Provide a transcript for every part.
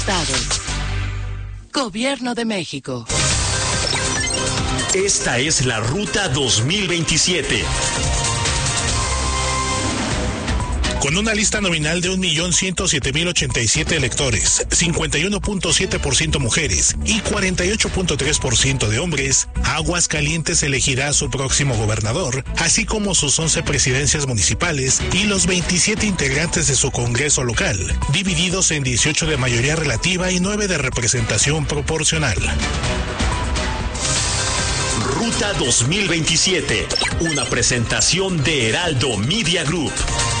Gobierno de México. Esta es la Ruta 2027. Con una lista nominal de 1.107.087 electores, 51.7% mujeres y 48.3% de hombres, Aguascalientes elegirá a su próximo gobernador, así como sus 11 presidencias municipales y los 27 integrantes de su Congreso local, divididos en 18 de mayoría relativa y 9 de representación proporcional. Ruta 2027, una presentación de Heraldo Media Group.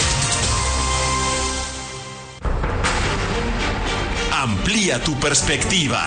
Amplía tu perspectiva.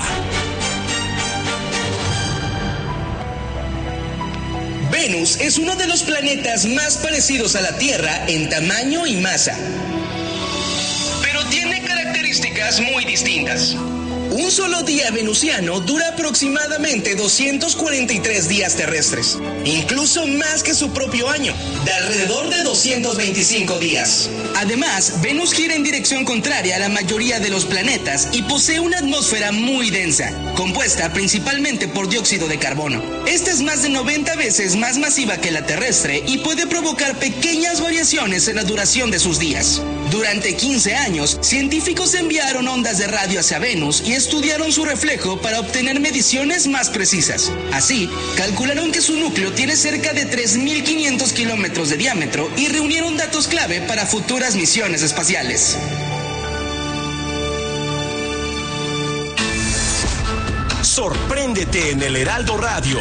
Venus es uno de los planetas más parecidos a la Tierra en tamaño y masa, pero tiene características muy distintas. Un solo día venusiano dura aproximadamente 243 días terrestres, incluso más que su propio año, de alrededor de 225 días. Además, Venus gira en dirección contraria a la mayoría de los planetas y posee una atmósfera muy densa, compuesta principalmente por dióxido de carbono. Esta es más de 90 veces más masiva que la terrestre y puede provocar pequeñas variaciones en la duración de sus días. Durante 15 años, científicos enviaron ondas de radio hacia Venus y estudiaron su reflejo para obtener mediciones más precisas. Así, calcularon que su núcleo tiene cerca de 3.500 kilómetros de diámetro y reunieron datos clave para futuras misiones espaciales. Sorpréndete en el Heraldo Radio.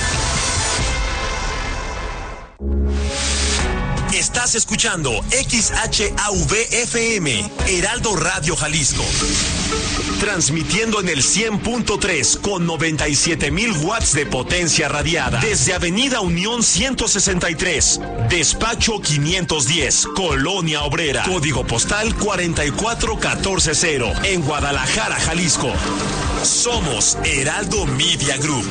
Estás escuchando XHAV-FM, Heraldo Radio Jalisco. Transmitiendo en el 100.3 con 97,000 watts de potencia radiada. Desde Avenida Unión 163, Despacho 510, Colonia Obrera. Código postal 44140, en Guadalajara, Jalisco. Somos Heraldo Media Group.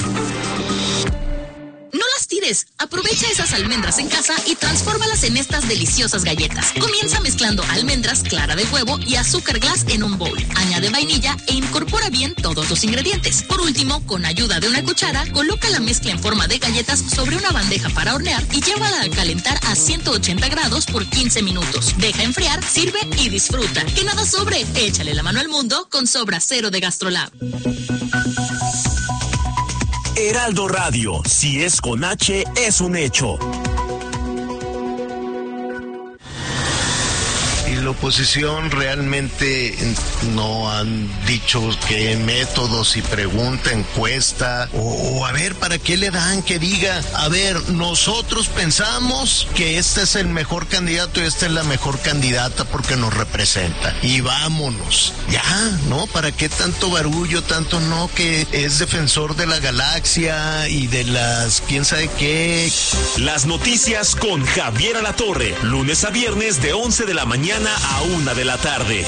No las tires, aprovecha esas almendras en casa y transfórmalas en estas deliciosas galletas. Comienza mezclando almendras, clara de huevo y azúcar glass en un bowl. Añade vainilla e incorpora bien todos los ingredientes. Por último, con ayuda de una cuchara, coloca la mezcla en forma de galletas sobre una bandeja para hornear y llévala a calentar a 180 grados por 15 minutos. Deja enfriar, sirve y disfruta. Que nada sobre, échale la mano al mundo con Sobra Cero de Gastrolab. Heraldo Radio, si es con H, es un hecho. Y la oposición realmente no han dicho qué métodos, si pregunta, encuesta, o a ver, ¿para qué le dan que diga? A ver, nosotros pensamos que este es el mejor candidato y esta es la mejor candidata porque nos representa. Y vámonos. Ya, ¿no? ¿Para qué tanto barullo, tanto no, que es defensor de la galaxia y de las quién sabe qué? Las noticias con Javier Alatorre, lunes a viernes de 11 de la mañana a 1 de la tarde.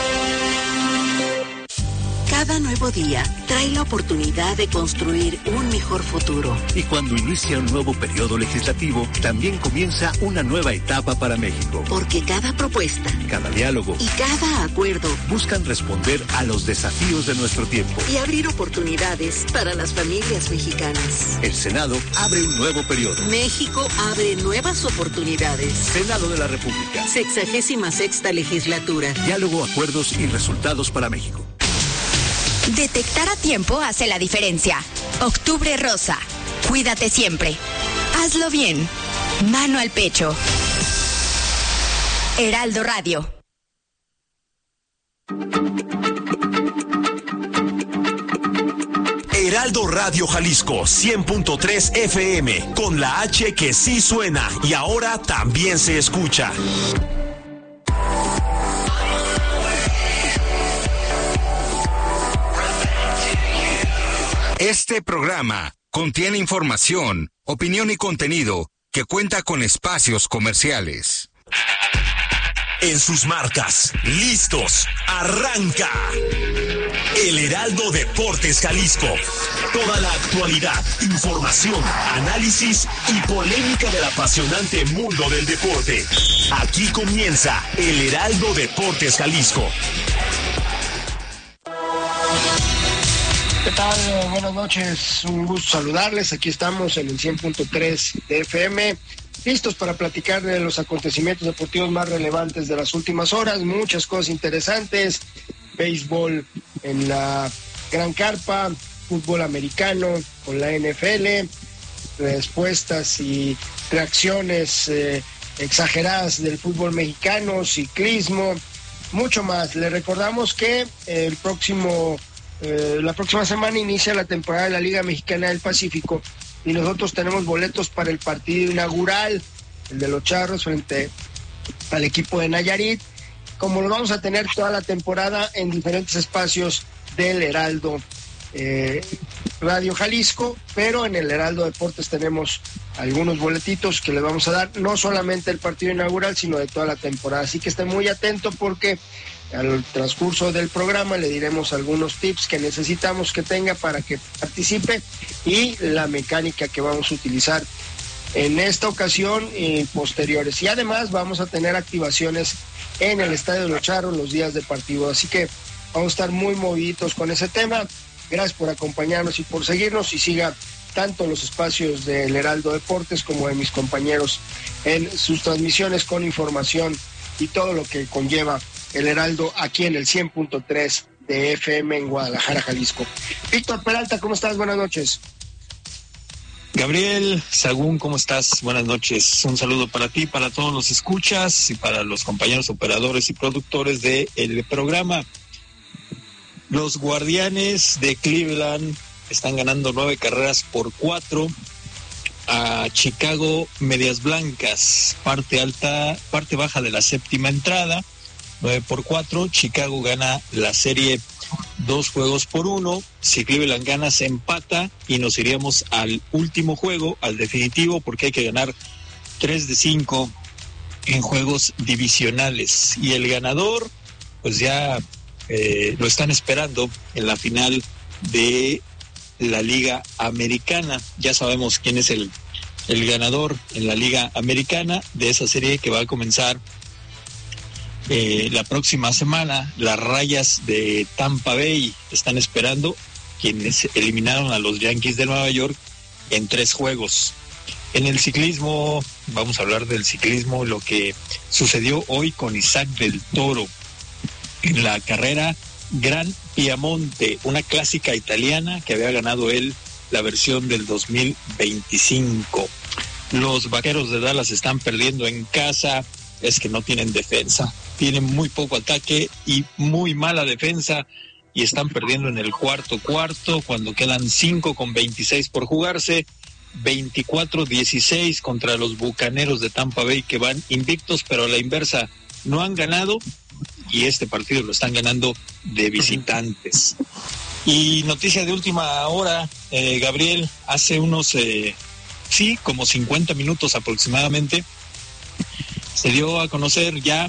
Cada nuevo día trae la oportunidad de construir un mejor futuro. Y cuando inicia un nuevo periodo legislativo, también comienza una nueva etapa para México. Porque cada propuesta, cada diálogo y cada acuerdo buscan responder a los desafíos de nuestro tiempo y abrir oportunidades para las familias mexicanas. El Senado abre un nuevo periodo. México abre nuevas oportunidades. Senado de la República. 66ª legislatura. Diálogo, acuerdos y resultados para México. Detectar a tiempo hace la diferencia. Octubre Rosa. Cuídate siempre. Hazlo bien. Mano al pecho. Heraldo Radio. Heraldo Radio Jalisco 100.3 FM, con la H que sí suena y ahora también se escucha. Este programa contiene información, opinión y contenido que cuenta con espacios comerciales. En sus marcas, listos, arranca. El Heraldo Deportes Jalisco. Toda la actualidad, información, análisis y polémica del apasionante mundo del deporte. Aquí comienza el Heraldo Deportes Jalisco. ¿Qué tal? Buenas noches, un gusto saludarles. Aquí estamos en el 100.3 de FM, listos para platicar de los acontecimientos deportivos más relevantes de las últimas horas. Muchas cosas interesantes, béisbol en la Gran Carpa, fútbol americano con la NFL, respuestas y reacciones exageradas del fútbol mexicano, ciclismo, mucho más. Les recordamos que la próxima semana inicia la temporada de la Liga Mexicana del Pacífico y nosotros tenemos boletos para el partido inaugural, el de los Charros frente al equipo de Nayarit, como lo vamos a tener toda la temporada en diferentes espacios del Heraldo Radio Jalisco, pero en el Heraldo Deportes tenemos algunos boletitos que les vamos a dar, no solamente el partido inaugural, sino de toda la temporada, así que esté muy atento porque al transcurso del programa le diremos algunos tips que necesitamos que tenga para que participe y la mecánica que vamos a utilizar en esta ocasión y posteriores. Y además vamos a tener activaciones en el Estadio de los Charros los días de partido, así que vamos a estar muy moviditos con ese tema. Gracias por acompañarnos y por seguirnos, y siga tanto los espacios del Heraldo Deportes como de mis compañeros en sus transmisiones con información y todo lo que conlleva el Heraldo aquí en el 100.3 de FM en Guadalajara, Jalisco. Víctor Peralta, ¿cómo estás? Buenas noches. Gabriel Sagún, ¿cómo estás? Buenas noches. Un saludo para ti, para todos los escuchas y para los compañeros operadores y productores del programa. Los Guardianes de Cleveland están ganando 9-4 a Chicago Medias Blancas, parte baja de la séptima entrada. 9-4, Chicago gana la serie 2-1. Si Cleveland gana, se empata y nos iríamos al último juego, al definitivo, porque hay que ganar 3-5 en juegos divisionales. Y el ganador, pues ya lo están esperando en la final de la Liga Americana. Ya sabemos quién es el ganador en la Liga Americana de esa serie que va a comenzar la próxima semana. Las Rayas de Tampa Bay están esperando, quienes eliminaron a los Yankees de Nueva York en 3 juegos. En el ciclismo, vamos a hablar del ciclismo, lo que sucedió hoy con Isaac del Toro en la carrera Gran Piamonte, una clásica italiana que había ganado él la versión del 2025. Los Vaqueros de Dallas están perdiendo en casa, es que no tienen defensa, tienen muy poco ataque y muy mala defensa, y están perdiendo en el cuarto cuando quedan 5:26 por jugarse. 24-16 contra los Bucaneros de Tampa Bay, que van invictos, pero a la inversa no han ganado, y este partido lo están ganando de visitantes. Y noticia de última hora, Gabriel, hace unos como 50 minutos aproximadamente se dio a conocer ya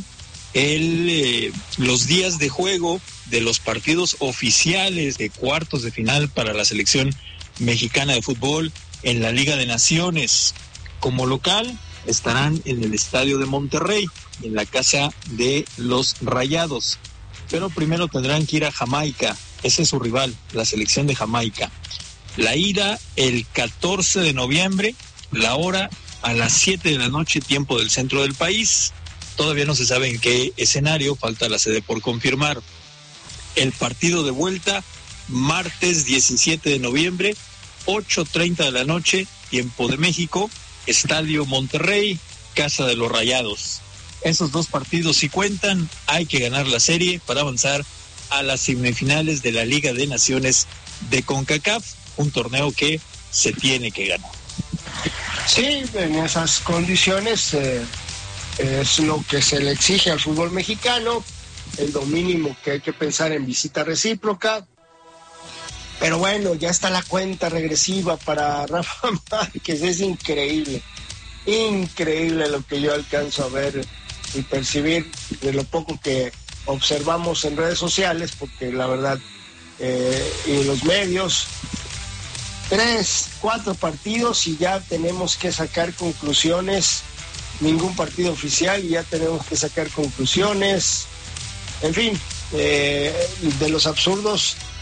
los días de juego de los partidos oficiales de cuartos de final para la selección mexicana de fútbol en la Liga de Naciones. Como local estarán en el Estadio de Monterrey, en la casa de los Rayados, pero primero tendrán que ir a Jamaica. Ese es su rival, la selección de Jamaica. La ida el 14 de noviembre, la hora a las 7 de la noche, tiempo del centro del país. Todavía no se sabe en qué escenario, falta la sede por confirmar. El partido de vuelta, martes 17 de noviembre, 8:30 de la noche, tiempo de México, Estadio Monterrey, casa de los Rayados. Esos 2 partidos sí cuentan, hay que ganar la serie para avanzar a las semifinales de la Liga de Naciones de CONCACAF, un torneo que se tiene que ganar. Sí, en esas condiciones es lo que se le exige al fútbol mexicano, es lo mínimo que hay que pensar en visita recíproca. Pero bueno, ya está la cuenta regresiva para Rafa Márquez, es increíble lo que yo alcanzo a ver y percibir de lo poco que observamos en redes sociales, porque la verdad, y los medios, 3, 4 partidos y ya tenemos que sacar conclusiones, ningún partido oficial y ya tenemos que sacar conclusiones, en fin, de los absurdos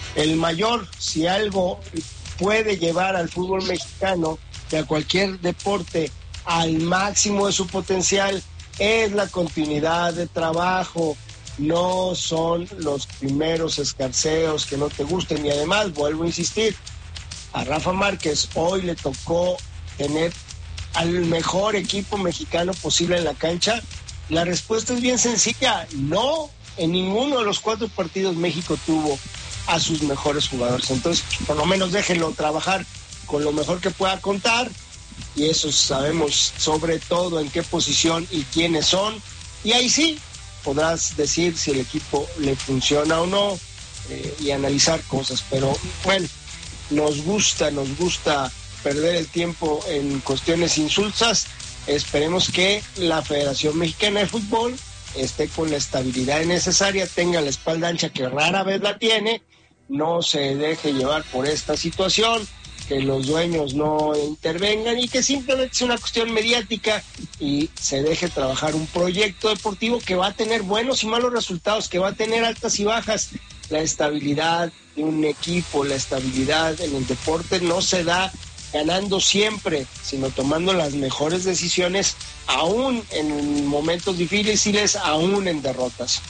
el mayor, si algo puede llevar al fútbol mexicano y a cualquier deporte al máximo de su potencial, es la continuidad de trabajo, no son los primeros escarceos que no te gusten. Y además, vuelvo a insistir, a Rafa Márquez hoy le tocó tener al mejor equipo mexicano posible en la cancha. La respuesta es bien sencilla: no, en ninguno de los 4 partidos México tuvo a sus mejores jugadores. Entonces, por lo menos déjenlo trabajar con lo mejor que pueda contar, y eso sabemos sobre todo en qué posición y quiénes son, y ahí sí podrás decir si el equipo le funciona o no, y analizar cosas. Pero bueno, nos gusta perder el tiempo en cuestiones insulsas. Esperemos que la Federación Mexicana de Fútbol esté con la estabilidad necesaria, tenga la espalda ancha, que rara vez la tiene, no se deje llevar por esta situación, que los dueños no intervengan y que simplemente sea una cuestión mediática y se deje trabajar un proyecto deportivo que va a tener buenos y malos resultados, que va a tener altas y bajas. La estabilidad de un equipo, la estabilidad en el deporte no se da ganando siempre, sino tomando las mejores decisiones, aún en momentos difíciles, aún en derrotas.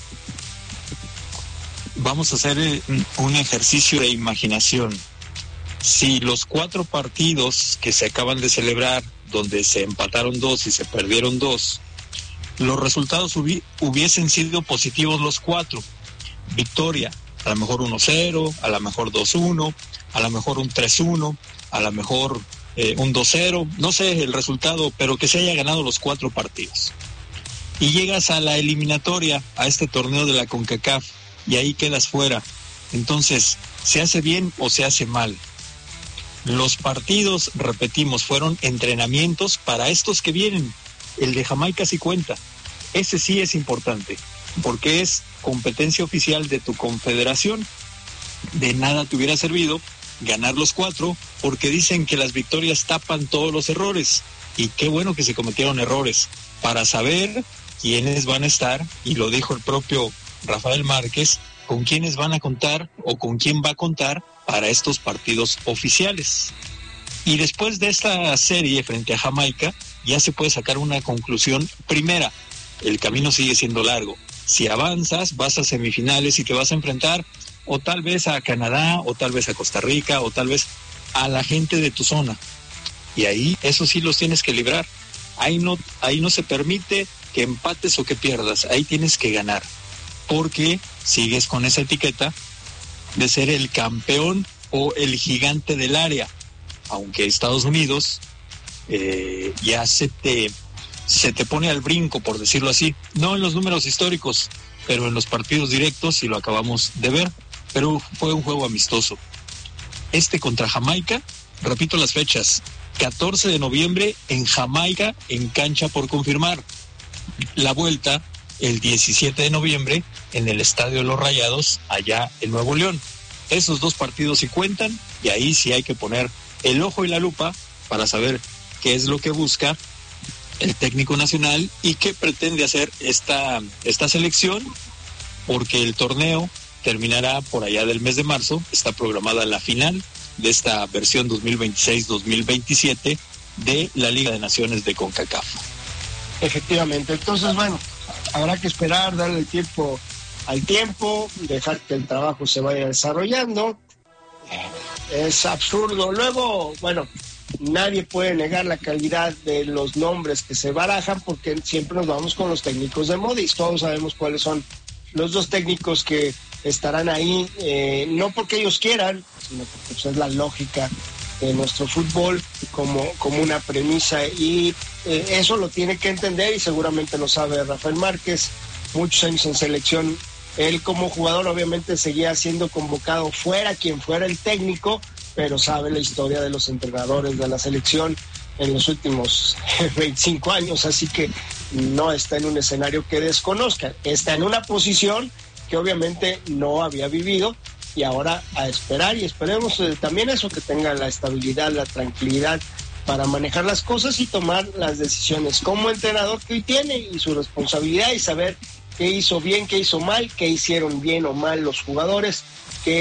Vamos a hacer un ejercicio de imaginación. Si los 4 partidos que se acaban de celebrar, donde se empataron 2 y se perdieron 2, los resultados hubiesen sido positivos los 4. Victoria, a lo mejor 1-0, a lo mejor 2-1, a lo mejor un 3-1, a lo mejor un 2-0, no sé el resultado, pero que se haya ganado los 4 partidos. Y llegas a la eliminatoria, a este torneo de la CONCACAF, y ahí quedas fuera. Entonces, ¿se hace bien o se hace mal? Los partidos, repetimos, fueron entrenamientos para estos que vienen. El de Jamaica sí cuenta. Ese sí es importante, porque es competencia oficial de tu confederación. De nada te hubiera servido ganar los 4, porque dicen que las victorias tapan todos los errores. Y qué bueno que se cometieron errores, para saber quiénes van a estar, y lo dijo el propio Rafael Márquez, con quiénes van a contar o con quién va a contar para estos partidos oficiales. Y después de esta serie frente a Jamaica, ya se puede sacar una conclusión. Primera, el camino sigue siendo largo. Si avanzas, vas a semifinales y te vas a enfrentar o tal vez a Canadá, o tal vez a Costa Rica, o tal vez a la gente de tu zona. Y ahí, eso sí los tienes que librar. Ahí no se permite que empates o que pierdas. Ahí tienes que ganar, porque sigues con esa etiqueta de ser el campeón o el gigante del área, aunque Estados Unidos ya se te pone al brinco, por decirlo así, no en los números históricos, pero en los partidos directos, y lo acabamos de ver. Pero fue un juego amistoso. Este contra Jamaica, repito las fechas: 14 de noviembre en Jamaica, en cancha por confirmar. La vuelta el 17 de noviembre en el Estadio de los Rayados, allá en Nuevo León. Esos 2 partidos sí cuentan, y ahí sí hay que poner el ojo y la lupa para saber qué es lo que busca el técnico nacional y qué pretende hacer esta selección, porque el torneo terminará por allá del mes de marzo. Está programada la final de esta versión 2026-2027 de la Liga de Naciones de CONCACAF. Efectivamente, entonces bueno, habrá que esperar, darle el tiempo al tiempo, dejar que el trabajo se vaya desarrollando. Es absurdo. Luego, bueno, nadie puede negar la calidad de los nombres que se barajan, porque siempre nos vamos con los técnicos de moda, y todos sabemos cuáles son los 2 técnicos que estarán ahí, no porque ellos quieran, sino porque pues, es la lógica de nuestro fútbol como una premisa, y eso lo tiene que entender, y seguramente lo sabe Rafael Márquez. Muchos años en selección, él como jugador obviamente seguía siendo convocado fuera quien fuera el técnico, pero sabe la historia de los entrenadores de la selección en los últimos 25 años, así que no está en un escenario que desconozca, está en una posición que obviamente no había vivido, y ahora a esperar, y esperemos también eso, que tenga la estabilidad, la tranquilidad para manejar las cosas y tomar las decisiones como entrenador que hoy tiene, y su responsabilidad, y saber qué hizo bien, qué hizo mal, qué hicieron bien o mal los jugadores, qué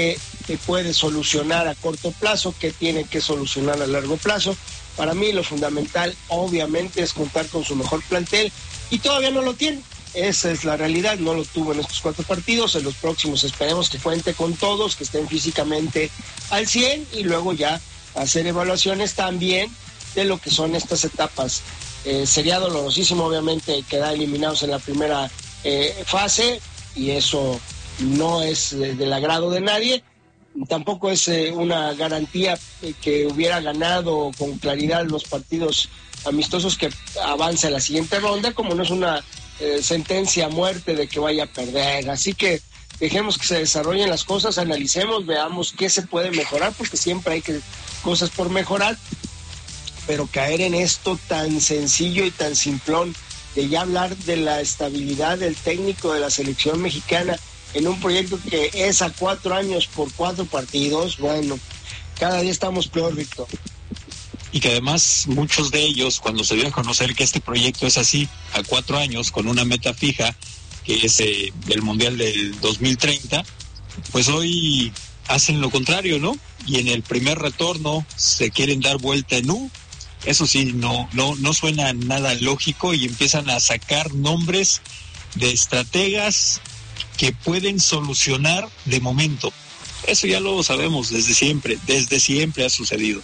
puede solucionar a corto plazo, qué tiene que solucionar a largo plazo. Para mí lo fundamental obviamente es contar con su mejor plantel y todavía no lo tiene. Esa es la realidad, no lo tuvo en estos 4 partidos, en los próximos esperemos que cuente con todos, que estén físicamente al 100 y luego ya hacer evaluaciones también de lo que son estas etapas. Sería dolorosísimo obviamente quedar eliminados en la primera fase y eso no es del agrado de nadie, tampoco es una garantía que hubiera ganado con claridad los partidos amistosos que avance a la siguiente ronda, como no es una sentencia a muerte de que vaya a perder, así que dejemos que se desarrollen las cosas, analicemos, veamos qué se puede mejorar, porque siempre hay cosas por mejorar, pero caer en esto tan sencillo y tan simplón de ya hablar de la estabilidad del técnico de la selección mexicana en un proyecto que es a 4 años por 4 partidos, bueno, cada día estamos peor, Víctor. Y que además muchos de ellos, cuando se dio a conocer que este proyecto es así, a 4 años, con una meta fija, que es el Mundial del 2030, pues hoy hacen lo contrario, ¿no? Y en el primer retorno se quieren dar vuelta en U. Eso sí, no suena nada lógico y empiezan a sacar nombres de estrategas que pueden solucionar de momento. Eso ya lo sabemos desde siempre ha sucedido.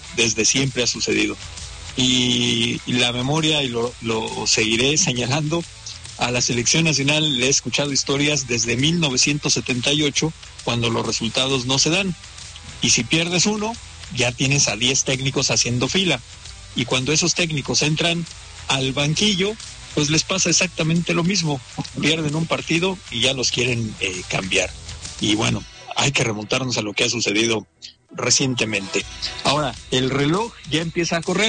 Y la memoria, y lo seguiré señalando, a la selección nacional le he escuchado historias desde 1978, cuando los resultados no se dan. Y si pierdes uno, ya tienes a 10 técnicos haciendo fila. Y cuando esos técnicos entran al banquillo, pues les pasa exactamente lo mismo. Pierden un partido y ya los quieren cambiar. Y bueno, hay que remontarnos a lo que ha sucedido recientemente. Ahora, el reloj ya empieza a correr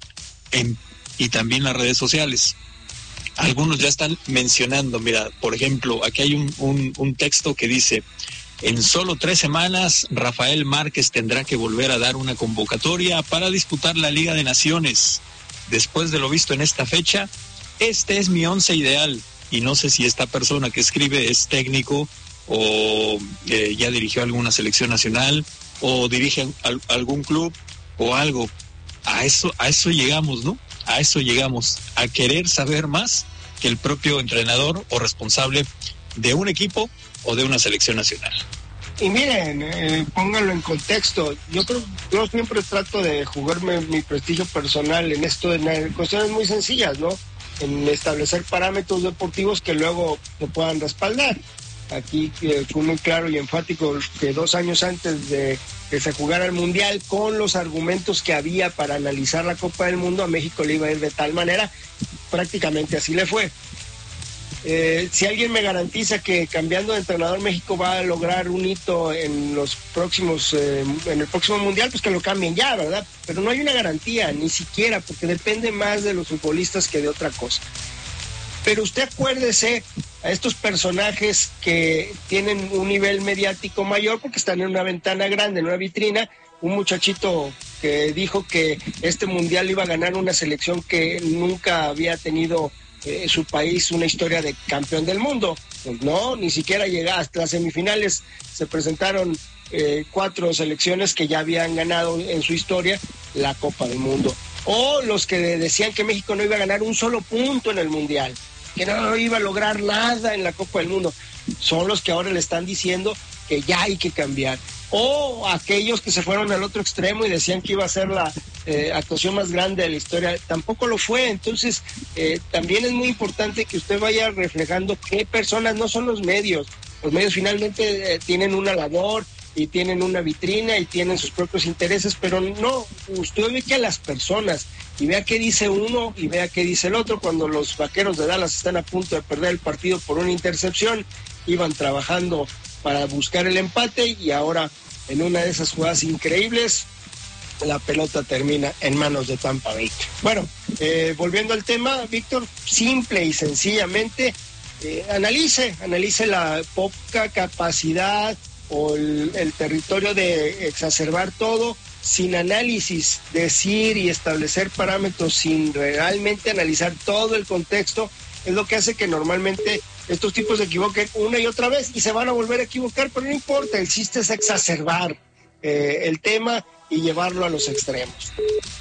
y también las redes sociales. Algunos ya están mencionando, mira, por ejemplo, aquí hay un texto que dice: en solo 3 semanas, Rafael Márquez tendrá que volver a dar una convocatoria para disputar la Liga de Naciones. Después de lo visto en esta fecha, este es mi 11 ideal. Y no sé si esta persona que escribe es técnico o ya dirigió alguna selección nacional o dirige algún club o algo. A eso llegamos, ¿no? A eso llegamos, a querer saber más que el propio entrenador o responsable de un equipo o de una selección nacional. Y miren, pónganlo en contexto. Yo siempre trato de jugarme mi prestigio personal en esto, en cuestiones muy sencillas, ¿no? En establecer parámetros deportivos que luego se puedan respaldar. Aquí fue muy claro y enfático que 2 años antes de que se jugara el Mundial, con los argumentos que había para analizar la Copa del Mundo, a México le iba a ir de tal manera, prácticamente así le fue. Si alguien me garantiza que cambiando de entrenador México va a lograr un hito en los próximos, en el próximo Mundial, pues que lo cambien ya, ¿verdad? Pero no hay una garantía, ni siquiera, porque depende más de los futbolistas que de otra cosa. Pero usted acuérdese a estos personajes que tienen un nivel mediático mayor porque están en una ventana grande, en una vitrina. Un muchachito que dijo que este mundial iba a ganar una selección que nunca había tenido su país una historia de campeón del mundo. Pues no, ni siquiera llegó hasta las semifinales. Se presentaron 4 selecciones que ya habían ganado en su historia la Copa del Mundo. O los que decían que México no iba a ganar un solo punto en el mundial, que no iba a lograr nada en la Copa del Mundo, son los que ahora le están diciendo que ya hay que cambiar. O aquellos que se fueron al otro extremo y decían que iba a ser la actuación más grande de la historia, tampoco lo fue. Entonces también es muy importante que usted vaya reflejando qué personas, no son los medios finalmente tienen una labor y tienen una vitrina y tienen sus propios intereses, pero no, usted ve que a las personas y vea qué dice uno y vea qué dice el otro. Cuando los Vaqueros de Dallas están a punto de perder el partido por una intercepción, iban trabajando para buscar el empate y ahora en una de esas jugadas increíbles la pelota termina en manos de Tampa Bay. Bueno, volviendo al tema, Víctor, simple y sencillamente analice la poca capacidad o el territorio de exacerbar todo sin análisis, decir y establecer parámetros sin realmente analizar todo el contexto, es lo que hace que normalmente estos tipos se equivoquen una y otra vez y se van a volver a equivocar, pero no importa, el chiste es exacerbar el tema y llevarlo a los extremos.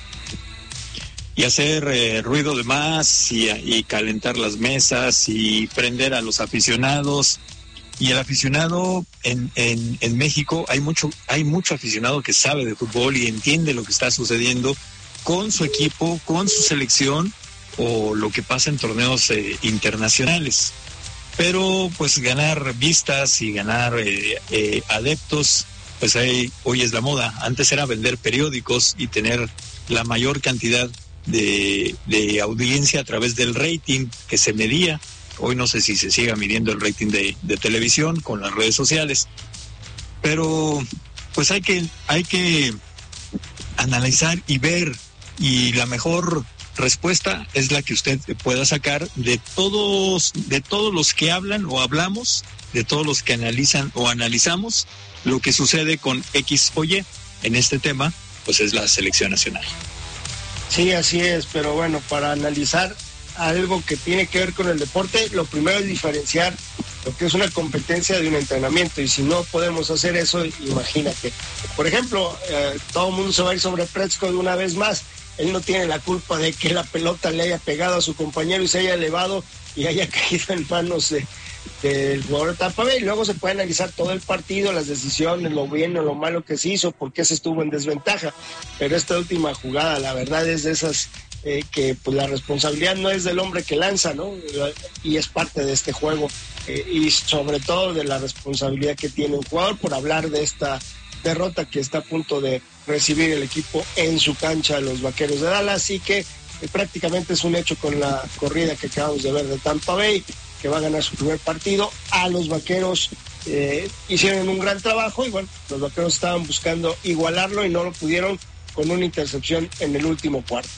Y hacer ruido de más y calentar las mesas y prender a los aficionados. Y el aficionado en México, hay mucho aficionado que sabe de fútbol y entiende lo que está sucediendo con su equipo, con su selección o lo que pasa en torneos internacionales. Pero pues ganar vistas y ganar adeptos, pues hoy es la moda. Antes era vender periódicos y tener la mayor cantidad de audiencia a través del rating que se medía. Hoy no sé si se siga midiendo el rating de televisión con las redes sociales, pero pues hay que analizar y ver, y la mejor respuesta es la que usted pueda sacar de todos los que hablan o hablamos, de todos los que analizan o analizamos lo que sucede con X o Y. En este tema, pues es la selección nacional. Sí, así es, pero bueno, para analizar algo que tiene que ver con el deporte, lo primero es diferenciar lo que es una competencia de un entrenamiento, y si no podemos hacer eso, imagínate. Por ejemplo, todo el mundo se va a ir sobre Prescott una vez más. Él no tiene la culpa de que la pelota le haya pegado a su compañero y se haya elevado y haya caído en manos del jugador de Tampa Bay. Y luego se puede analizar todo el partido, las decisiones, lo bien o lo malo que se hizo, por qué se estuvo en desventaja. Pero esta última jugada, la verdad, es de esas que pues la responsabilidad no es del hombre que lanza, ¿no? Y es parte de este juego, y sobre todo de la responsabilidad que tiene un jugador por hablar de esta derrota que está a punto de recibir el equipo en su cancha, los Vaqueros de Dallas, y que prácticamente es un hecho con la corrida que acabamos de ver de Tampa Bay, que va a ganar su primer partido. A los Vaqueros hicieron un gran trabajo y bueno, los Vaqueros estaban buscando igualarlo y no lo pudieron, con una intercepción en el último cuarto.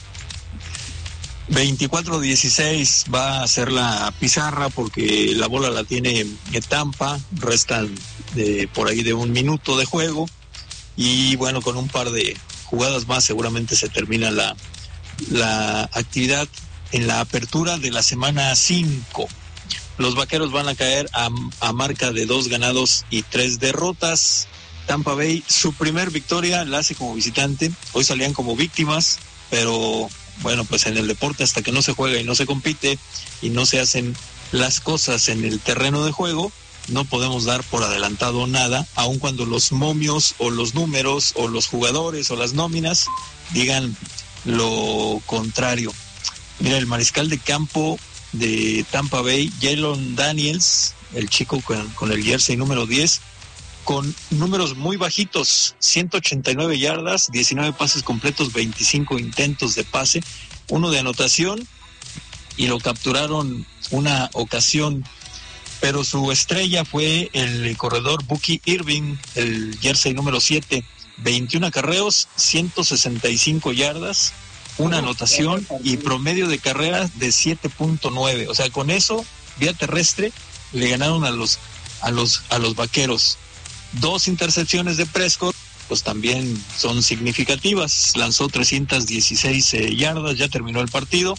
24-16 va a ser la pizarra porque la bola la tiene Tampa, restan por ahí de 1 minuto de juego y bueno, con un par de jugadas más seguramente se termina la actividad en la apertura de la semana 5. Los Vaqueros van a caer a marca de 2 ganados y 3 derrotas. Tampa Bay, su primer victoria la hace como visitante. Hoy salían como víctimas, pero bueno, pues en el deporte, hasta que no se juega y no se compite y no se hacen las cosas en el terreno de juego, no podemos dar por adelantado nada, aun cuando los momios o los números o los jugadores o las nóminas digan lo contrario. Mira, el mariscal de campo de Tampa Bay, Jalen Daniels, el chico con el jersey número 10, con números muy bajitos, 189 yardas, 19 pases completos, 25 intentos de pase, 1 de anotación, y lo capturaron una ocasión, pero su estrella fue el corredor Bucky Irving, el jersey número 7, 21 acarreos, 165 yardas, 1 anotación y promedio de carrera de 7.9. O sea, con eso, vía terrestre, le ganaron a los Vaqueros. 2 intercepciones de Prescott, pues también son significativas. Lanzó 316 yardas, ya terminó el partido.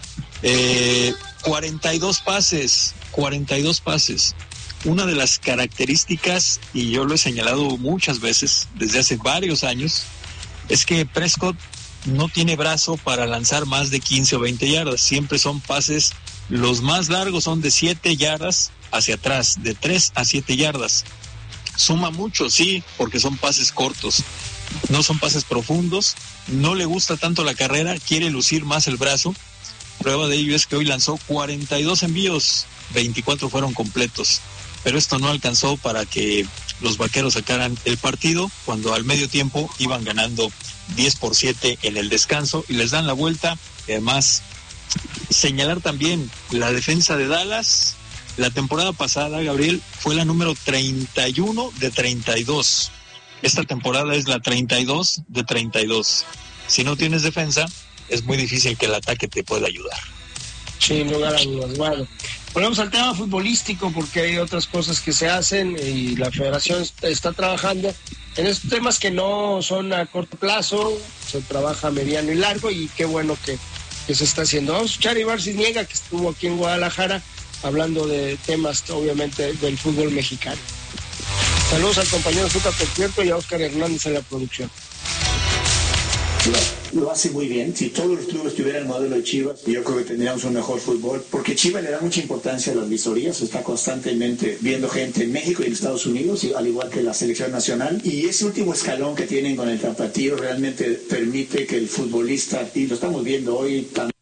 42 pases. Una de las características, y yo lo he señalado muchas veces desde hace varios años, es que Prescott no tiene brazo para lanzar más de 15 o 20 yardas. Siempre son pases, los más largos son de 7 yardas hacia atrás, de 3 a 7 yardas. Suma mucho, sí, porque son pases cortos, no son pases profundos. No le gusta tanto la carrera, quiere lucir más el brazo. Prueba de ello es que hoy lanzó 42 envíos, 24 fueron completos, pero esto no alcanzó para que los Vaqueros sacaran el partido, cuando al medio tiempo iban ganando 10-7 en el descanso y les dan la vuelta. Y además, señalar también la defensa de Dallas. La temporada pasada, Gabriel, fue la número 31 de 32. Esta temporada es la 32 de 32. Si no tienes defensa, es muy difícil que el ataque te pueda ayudar. Sí, no ganan dudas. Bueno, volvemos al tema futbolístico porque hay otras cosas que se hacen y la federación está trabajando en estos temas que no son a corto plazo, se trabaja a mediano y largo, y qué bueno que se está haciendo. Vamos a escuchar a Ibar Cisniega, que estuvo aquí en Guadalajara hablando de temas, obviamente, del fútbol mexicano. Saludos al compañero Zucca, por cierto, y a Oscar Hernández en la producción. Lo hace muy bien. Si todos los clubes tuvieran el modelo de Chivas, yo creo que tendríamos un mejor fútbol, porque Chivas le da mucha importancia a las visorías, está constantemente viendo gente en México y en Estados Unidos, al igual que la selección nacional, y ese último escalón que tienen con el tapatío realmente permite que el futbolista, y lo estamos viendo hoy también.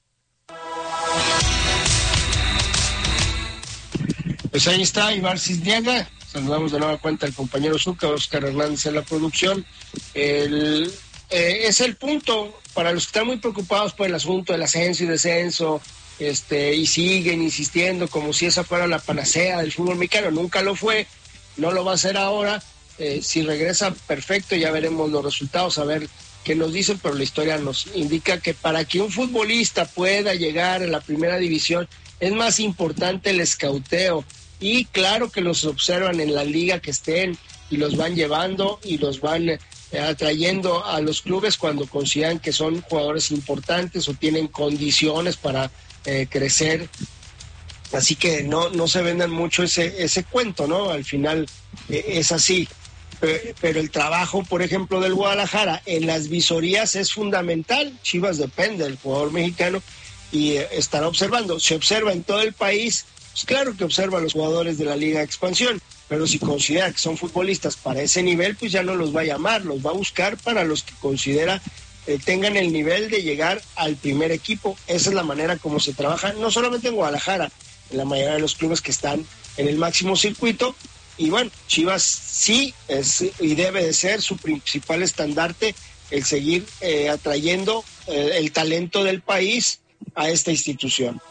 Pues ahí está Ibar Cisniega. Saludamos de nueva cuenta al compañero Zucca, Oscar Hernández en la producción. Es el punto para los que están muy preocupados por el asunto del ascenso y descenso, y siguen insistiendo como si esa fuera la panacea del fútbol mexicano. Nunca lo fue, no lo va a hacer ahora. Si regresa, perfecto, ya veremos los resultados, a ver qué nos dicen, pero la historia nos indica que para que un futbolista pueda llegar a la primera división es más importante el escauteo. Y claro que los observan en la liga que estén y los van llevando y los van atrayendo a los clubes cuando consideran que son jugadores importantes o tienen condiciones para crecer. Así que no se vendan mucho ese cuento, ¿no? Al final es así. Pero el trabajo, por ejemplo, del Guadalajara en las visorías es fundamental. Chivas depende del jugador mexicano y estará observando. Se observa en todo el país. Pues claro que observa a los jugadores de la Liga de Expansión, pero si considera que son futbolistas para ese nivel, pues ya no los va a llamar, los va a buscar para los que considera tengan el nivel de llegar al primer equipo. Esa es la manera como se trabaja, no solamente en Guadalajara, en la mayoría de los clubes que están en el máximo circuito. Y bueno, Chivas sí es y debe de ser su principal estandarte el seguir atrayendo el talento del país a esta institución.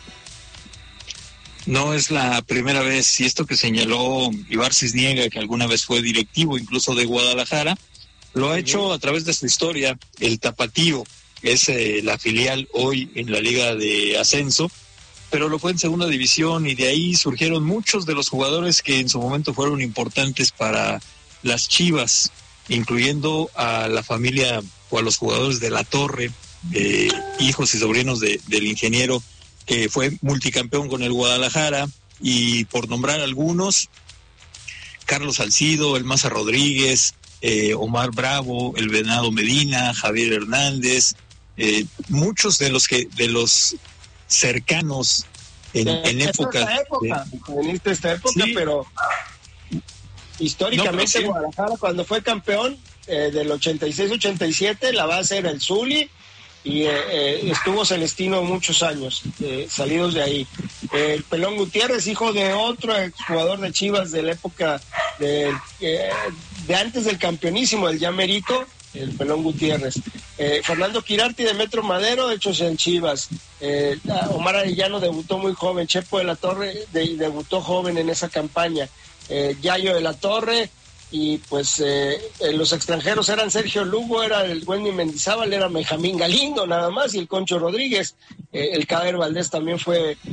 No es la primera vez, y esto que señaló Ibar Cisniega, que alguna vez fue directivo incluso de Guadalajara, lo ha hecho a través de su historia. El Tapatío es la filial hoy en la Liga de Ascenso, pero lo fue en segunda división, y de ahí surgieron muchos de los jugadores que en su momento fueron importantes para las Chivas, incluyendo a la familia o a los jugadores de La Torre, hijos y sobrinos del ingeniero que fue multicampeón con el Guadalajara, y por nombrar algunos, Carlos Salcido, el Maza Rodríguez, Omar Bravo, el Venado Medina, Javier Hernández, muchos de los cercanos en épocas. En esta época, sí. Pero históricamente no, Guadalajara cuando fue campeón del 86-87, la base era el Zuli, y estuvo Celestino muchos años, salidos de ahí. El Pelón Gutiérrez, hijo de otro exjugador de Chivas de la época de antes del campeonísimo, del Llamerito, el Pelón Gutiérrez. Fernando Quirarte de Metro Madero, hechos en Chivas. Omar Arellano debutó muy joven. Chepo de la Torre debutó joven en esa campaña. Yayo de la Torre. Y pues los extranjeros eran Sergio Lugo, era el Wendy Mendizábal, era Benjamín Galindo nada más, y el Concho Rodríguez. El Cader Valdés también fue